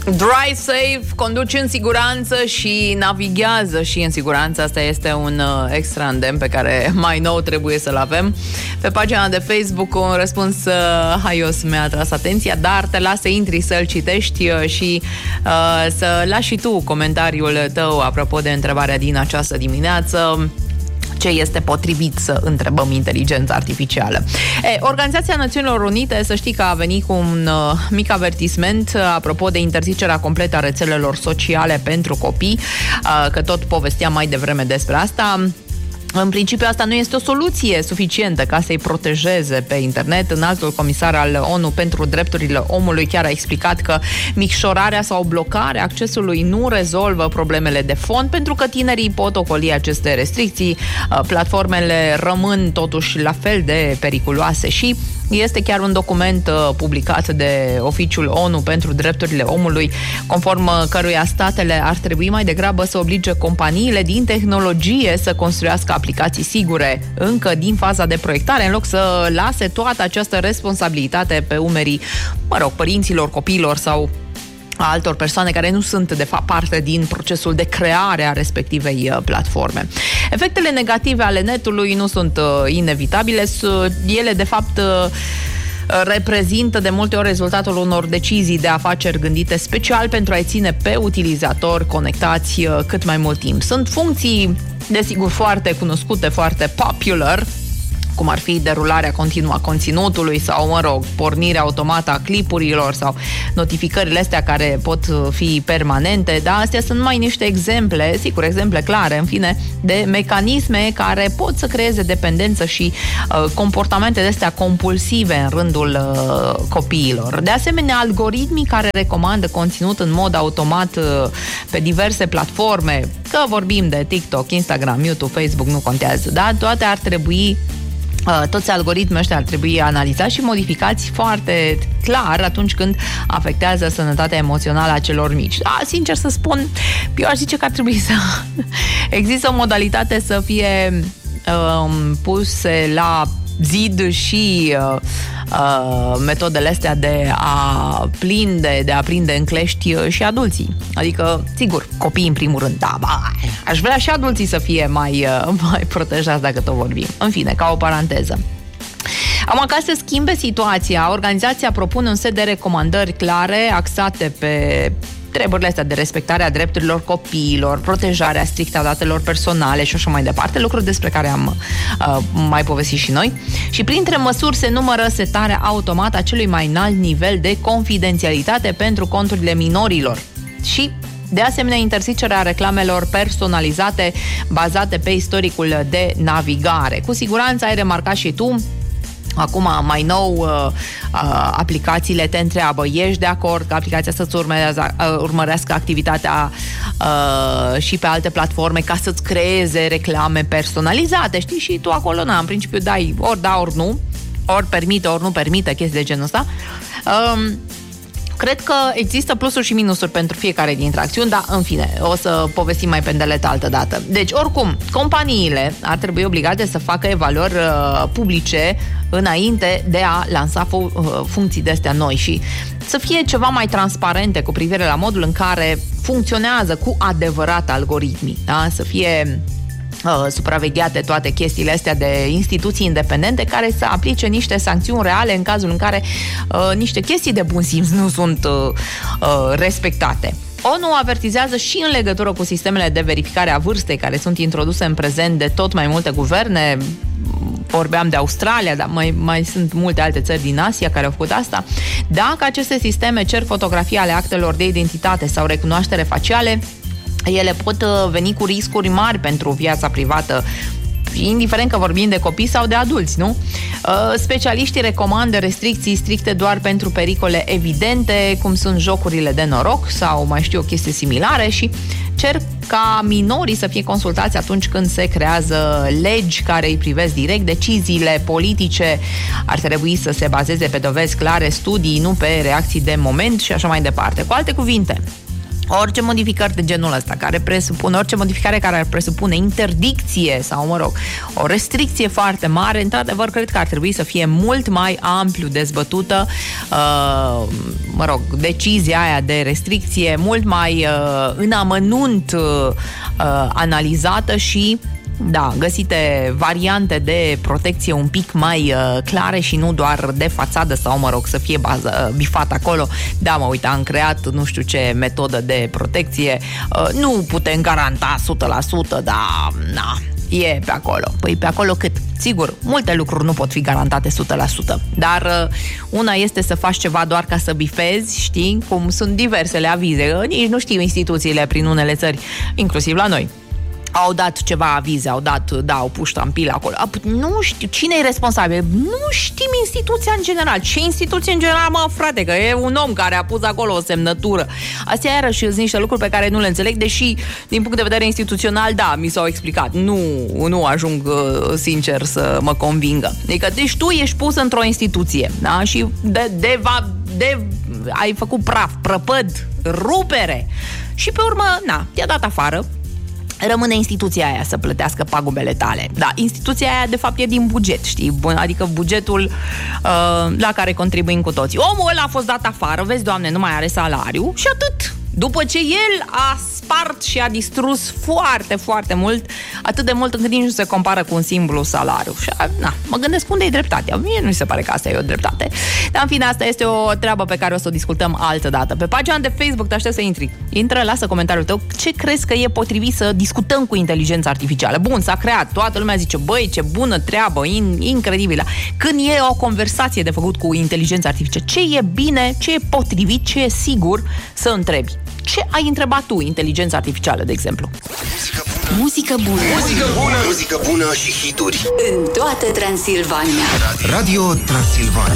Drive safe, conduci în siguranță și navighează și în siguranță. Asta este un extra îndemn pe care mai nou trebuie să-l avem. Pe pagina de Facebook un răspuns haios mi-a atras atenția, dar te las să intri să-l citești și să lași și tu comentariul tău apropo de întrebarea din această dimineață. Ce este potrivit să întrebăm inteligența artificială? Organizația Națiunilor Unite, să știi că a venit cu un mic avertisment apropo de interzicerea completă a rețelelor sociale pentru copii, că tot povesteam mai devreme despre asta. În principiu, asta nu este o soluție suficientă ca să-i protejeze pe internet. Înaltul comisar al ONU pentru drepturile omului chiar a explicat că micșorarea sau blocarea accesului nu rezolvă problemele de fond, pentru că tinerii pot ocoli aceste restricții. Platformele rămân totuși la fel de periculoase și este chiar un document publicat de Oficiul ONU pentru drepturile omului, conform căruia statele ar trebui mai degrabă să oblige companiile din tehnologie să construiască aplicații sigure încă din faza de proiectare, în loc să lase toată această responsabilitate pe umerii, părinților, copiilor sau a altor persoane care nu sunt, de fapt, parte din procesul de creare a respectivei platforme. Efectele negative ale netului nu sunt inevitabile, ele, de fapt, reprezintă de multe ori rezultatul unor decizii de afaceri gândite special pentru a-i ține pe utilizatori conectați cât mai mult timp. Sunt funcții, desigur, foarte cunoscute, foarte popular, cum ar fi derularea continuă a conținutului sau, pornirea automată a clipurilor sau notificările astea care pot fi permanente, dar astea sunt mai niște exemple, sigur, exemple clare, în fine, de mecanisme care pot să creeze dependență și comportamente de astea compulsive în rândul copiilor. De asemenea, algoritmii care recomandă conținut în mod automat pe diverse platforme, că vorbim de TikTok, Instagram, YouTube, Facebook, nu contează, da? Toate ar trebui toți algoritmii ăștia ar trebui analizați și modificați foarte clar atunci când afectează sănătatea emoțională a celor mici. Da, sincer să spun, eu aș zice că ar trebui să există o modalitate să fie puse la zid și metodele astea de a prinde în clești și adulții. Adică, sigur, copiii în primul rând, da, aș vrea și adulții să fie mai protejați dacă tot vorbim. În fine, ca o paranteză. Acum, ca să schimbe situația, organizația propune un set de recomandări clare, axate pe treburile astea de respectare a drepturilor copiilor, protejarea strictă a datelor personale și așa mai departe, lucruri despre care am mai povestit și noi. Și printre măsuri se numără setarea automată a celui mai înalt nivel de confidențialitate pentru conturile minorilor și, de asemenea, interzicerea reclamelor personalizate bazate pe istoricul de navigare. Cu siguranță ai remarcat și tu. Acum, mai nou, aplicațiile te întreabă, ești de acord ca aplicația să-ți urmărească activitatea și pe alte platforme ca să-ți creeze reclame personalizate, știi? Și tu acolo, în principiu, dai ori da, ori nu, ori permite, ori nu permite, chestii de genul ăsta. Cred că există plusuri și minusuri pentru fiecare dintre acțiuni, dar, în fine, o să povestim mai pendelet altă dată. Deci, oricum, companiile ar trebui obligate să facă evaluări publice înainte de a lansa funcții de astea noi și să fie ceva mai transparente cu privire la modul în care funcționează cu adevărat algoritmii, da? Să fie supravegheate toate chestiile astea de instituții independente care să aplice niște sancțiuni reale în cazul în care niște chestii de bun simț nu sunt respectate. ONU avertizează și în legătură cu sistemele de verificare a vârstei care sunt introduse în prezent de tot mai multe guverne. Vorbeam de Australia, dar mai sunt multe alte țări din Asia care au făcut asta. Dacă aceste sisteme cer fotografii ale actelor de identitate sau recunoaștere faciale, ele pot veni cu riscuri mari pentru viața privată, indiferent că vorbim de copii sau de adulți, nu? Specialiștii recomandă restricții stricte doar pentru pericole evidente, cum sunt jocurile de noroc sau mai știu o chestie similare, și cer ca minorii să fie consultați atunci când se creează legi care îi privesc direct. Deciziile politice ar trebui să se bazeze pe dovezi clare, studii, nu pe reacții de moment și așa mai departe. Cu alte cuvinte, Orice modificări de genul ăsta, orice modificare care ar presupune interdicție sau, mă rog, o restricție foarte mare, într-adevăr, cred că ar trebui să fie mult mai amplu dezbătută, mă rog, decizia aia de restricție, mult mai în amănunt analizată și da, găsite variante de protecție un pic mai clare și nu doar de fațadă sau, mă rog, să fie bifat acolo. Da, mă, uite, am creat nu știu ce metodă de protecție. Nu putem garanta 100%, dar na, e pe acolo. Păi pe acolo cât? Sigur, multe lucruri nu pot fi garantate 100%, dar una este să faci ceva doar ca să bifezi, știi, cum sunt diversele avize. Nici nu știu instituțiile prin unele țări, inclusiv la noi. Au dat ceva avize, au pus ștampile acolo. Nu știu, cine e responsabil? Nu știm instituția în general. Ce instituție în general, mă, frate? Că e un om care a pus acolo o semnătură. Astea iarăși sunt niște lucruri pe care nu le înțeleg, deși, din punct de vedere instituțional, da, mi s-au explicat. Nu ajung, sincer, să mă convingă. Adică, deci tu ești pus într-o instituție, da? Și ai făcut praf, prăpăd, rupere. Și pe urmă, te-a dat afară. Rămâne instituția aia să plătească pagubele tale. Da, instituția aia de fapt e din buget, știi? Adică bugetul la care contribuim cu toții. Omul ăla a fost dat afară, vezi, Doamne, nu mai are salariu și atât. După ce el a spart și a distrus foarte, foarte mult, atât de mult încât nici nu se compară cu un simplu salariu. Și, mă gândesc unde e dreptatea. Mie nu mi se pare că asta e o dreptate. Dar, în fine, asta este o treabă pe care o să o discutăm altă dată. Pe pagina de Facebook te aștept să intri. Intră, lasă comentariul tău. Ce crezi că e potrivit să discutăm cu inteligența artificială? Bun, s-a creat. Toată lumea zice, băi, ce bună treabă, incredibilă. Când e o conversație de făcut cu inteligența artificială, ce e bine, ce e potrivit, ce e sigur să întrebi? Ce ai întrebat tu, inteligența artificială, de exemplu? Muzică bună. Muzică bună. Muzică bună și hituri. În toată Transilvania. Radio Transilvania.